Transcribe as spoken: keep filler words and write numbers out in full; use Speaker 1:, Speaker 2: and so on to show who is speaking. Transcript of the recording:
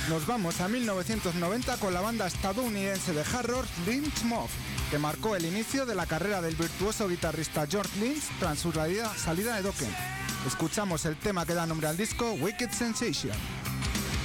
Speaker 1: Nos vamos a mil novecientos noventa con la banda estadounidense de hard rock Lynch Mob, que marcó el inicio de la carrera del virtuoso guitarrista George Lynch tras su salida de Dokken. Escuchamos el tema que da nombre al disco, Wicked Sensation.